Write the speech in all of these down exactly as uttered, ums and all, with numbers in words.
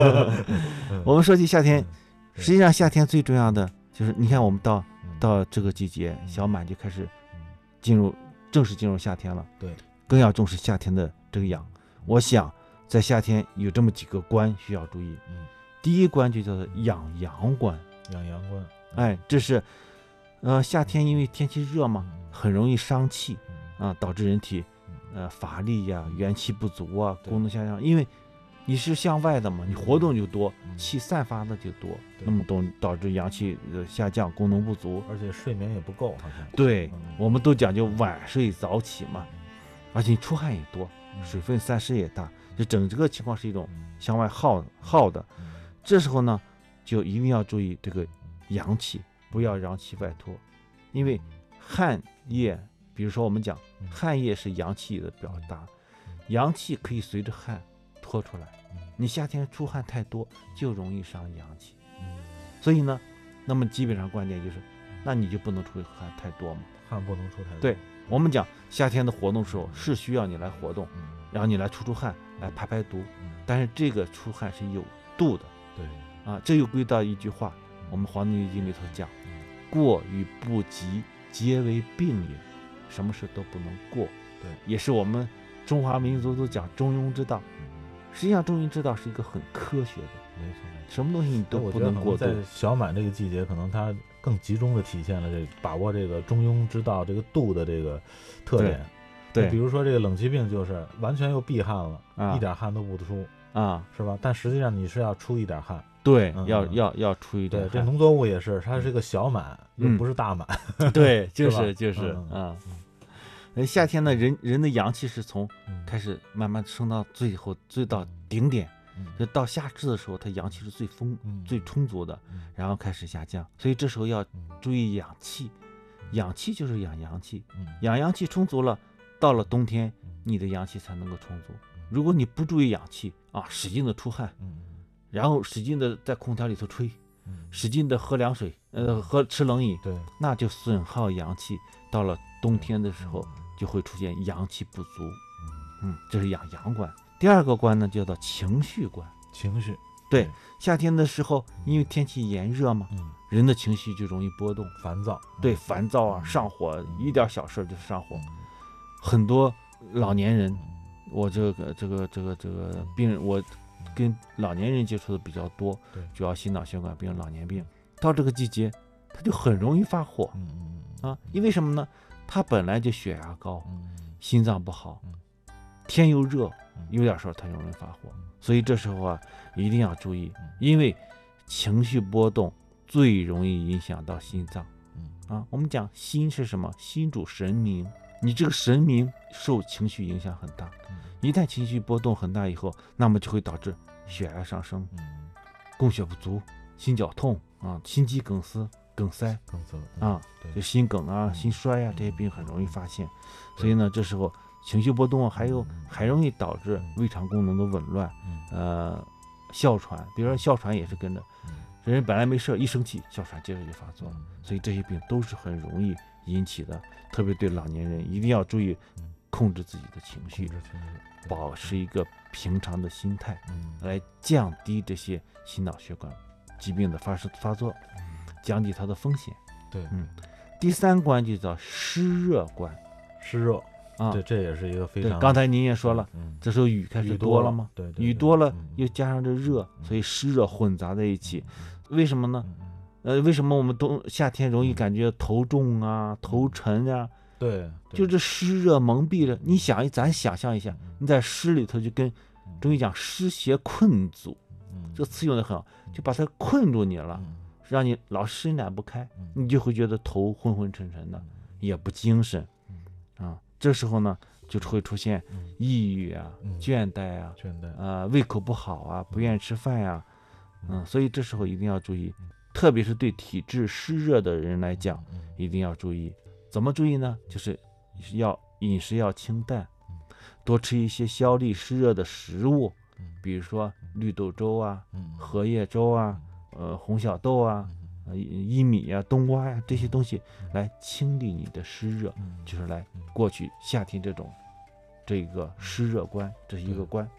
我们说起夏天，实际上夏天最重要的就是，你看我们到到这个季节，小满就开始进入正式进入夏天了。 对， 更要重视夏天的这个养。我想在夏天有这么几个关需要注意。 嗯， 第一关就叫做养阳关。 养阳关， 哎，这是呃夏天因为天气热嘛，很容易伤气啊，导致人体呃乏力呀、元气不足啊，功能下降。因为你是向外的嘛，你活动就多，气散发的就多，那么导导致阳气的下降，功能不足， 而且睡眠也不够，好像。 对，我们都讲究晚睡早起嘛，而且你出汗也多，水分散失也大，就整个情况是一种向外耗耗的。这时候呢，就一定要注意这个阳气，不要让气外脱，因为汗液，比如说我们讲汗液是阳气的表达，阳气可以随着汗脱出来，你夏天出汗太多就容易伤阳气，所以呢，那么基本上观点就是，那你就不能出汗太多嘛， 汗不能出太多。 对，我们讲夏天的活动时候是需要你来活动，然后你来出出汗，来排排毒，但是这个出汗是有度的。 对， 啊，这又归到一句话，我们《黄帝内经》里头讲，过与不及，皆为病也。什么事都不能过， 对， 也是我们中华民族都讲中庸之道。实际上，中庸之道是一个很科学的， 没错， 什么东西你都不能过度。 在小满这个季节，可能它更集中的体现了这把握这个中庸之道这个度的这个特点。 对， 比如说这个冷气病，就是完全又避汗了， 啊、 一点汗都不出啊， 是吧？但实际上你是要出一点汗。 对， 嗯、 要要要出一点汗。 对，这农作物也是，它是个小满， 嗯、 又不是大满。 对，就是就是啊。 嗯嗯、夏天呢，人人的阳气是从开始慢慢升到最后，最到顶点， 嗯、 就到夏至的时候，它阳气是最丰、 嗯、 最充足的， 嗯、 然后开始下降。所以这时候要注意养气，养气就是养阳气， 嗯、 养阳气充足了，到了冬天，你的阳气才能够充足。如果你不注意养气啊，使劲的出汗，然后使劲的在空调里头吹，使劲的喝凉水，呃，喝吃冷饮， 对， 那就损耗阳气，到了冬天的时候就会出现阳气不足。嗯，这是养阳关。第二个关呢，叫做情绪关。 情绪， 对，夏天的时候，因为天气炎热嘛， 嗯， 人的情绪就容易波动， 烦躁， 对，烦躁啊，上火，一点小事就上火。很多老年人，我这个这个这个这个病人，我跟老年人接触的比较多， 对， 主要心脑血管病、老年病，到这个季节，他就很容易发火， 嗯嗯啊，因为什么呢？他本来就血压高， 嗯， 心脏不好，天又热，有点事儿他就容易发火，所以这时候啊，一定要注意，因为情绪波动最容易影响到心脏，啊，我们讲心是什么？心主神明。你这个神明受情绪影响很大，一旦情绪波动很大以后，那么就会导致血压上升，供血不足，心绞痛啊，心肌梗塞、梗塞、 梗塞啊，就心梗啊、心衰啊这些病很容易发现。所以呢，这时候情绪波动还有还容易导致胃肠功能的紊乱，呃，哮喘，比如说哮喘也是跟着，人本来没事，一生气哮喘接着就发作了，所以这些病都是很容易引起的。特别对老年人一定要注意控制自己的情绪，保持一个平常的心态，来降低这些心脑血管疾病的发生发作，降低它的风险。 对， 嗯，第三关就叫湿热关， 湿热啊， 对，这也是一个非常。 刚才您也说了， 嗯， 这时候雨开始多了吗？ 对， 雨多了又加上这热，所以湿热混杂在一起，为什么呢？呃，为什么我们冬夏天容易感觉头重啊、头沉啊？ 对， 就这湿热蒙蔽了。你想，咱想象一下，你在湿里头就跟中医讲湿邪困阻，这个词用的很好，就把它困住你了，让你老伸展不开，你就会觉得头昏昏沉沉的，也不精神啊。这时候呢，就会出现抑郁啊、倦怠啊、 倦怠啊、胃口不好啊、不愿意吃饭呀，嗯，所以这时候一定要注意。特别是对体质湿热的人来讲，一定要注意。怎么注意呢？就是要饮食要清淡，多吃一些消利湿热的食物，比如说绿豆粥啊、荷叶粥啊、呃红小豆啊、呃薏米啊、冬瓜呀、啊、这些东西，来清理你的湿热，就是来过去夏天这种这个湿热关，这是一个关。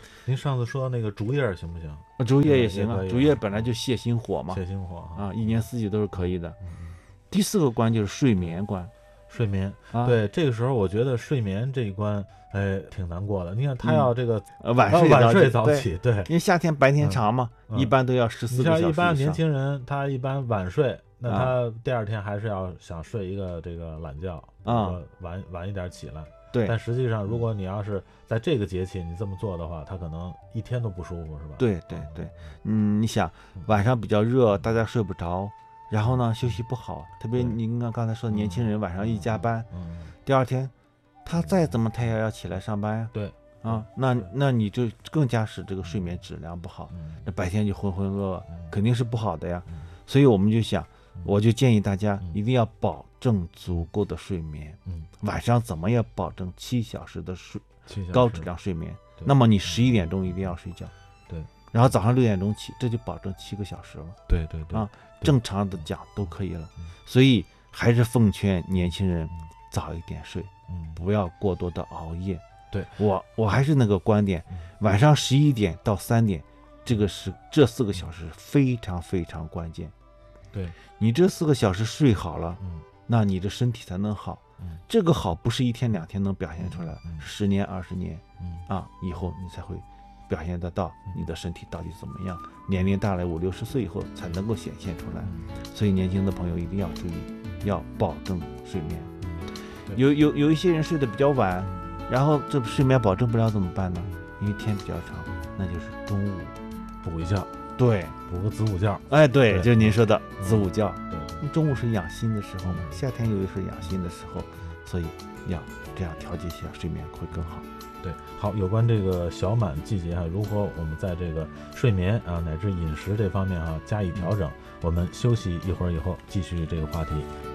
您上次说那个竹叶行不行？ 啊竹叶也行啊也可以， 竹叶本来就泻心火嘛， 泻心火啊，一年四季都是可以的。 嗯第四个关就是睡眠关睡眠， 啊， 对，这个时候我觉得睡眠这一关，哎，挺难过的。你看他要这个呃晚啊睡晚睡早早起，对， 因为夏天白天长嘛， 嗯嗯一般都要十四你个小时以上。 像一般年轻人，他一般晚睡，那啊他第二天还是要想睡一个这个懒觉，比如说晚晚一点起来。 对但实际上，如果你要是在这个节气你这么做的话，他可能一天都不舒服，是吧？ 对对对，嗯，你想晚上比较热，大家睡不着，然后呢休息不好，特别对您刚刚才说的年轻人晚上一加班， 嗯， 第二天他再怎么他也要起来上班呀。 对啊，那对那你就更加使这个睡眠质量不好， 嗯那白天就浑浑噩噩， 嗯肯定是不好的呀。 嗯所以我们就想， 嗯我就建议大家嗯一定要保证足够的睡眠， 嗯， 晚上怎么也保证七小时的睡七小时高质量睡眠。 对那么你十一点钟一定要睡觉， 对， 然后早上六点钟起，这就保证七个小时了。 对对对啊对正常的讲都可以了嗯。 所以还是奉劝年轻人嗯早一点睡， 嗯不要过多的熬夜。 对， 我我还是那个观点嗯， 晚上十一点到三点，这个是这四个小时非常非常关键。 对， 你这四个小时睡好了， 嗯那你的身体才能好。 嗯这个好不是一天两天能表现出来嗯， 十年二十年嗯啊以后你才会表现得到你的身体到底怎么样。年龄大了五六十岁以后才能够显现出来。 嗯所以年轻的朋友一定要注意，要保证睡眠。 对有有有一些人睡得比较晚，然后这睡眠保证不了怎么办呢？因为天比较长，那就是中午。 补一觉， 对， 补个子午觉。 哎，对， 对就是您说的子午觉。 对， 你中午是养心的时候嘛， 嗯夏天又是养心的时候，所以要这样调节一下睡眠会更好。 对，好，有关这个小满季节啊，如何我们在这个睡眠啊乃至饮食这方面啊加以调整，我们休息一会儿以后继续这个话题。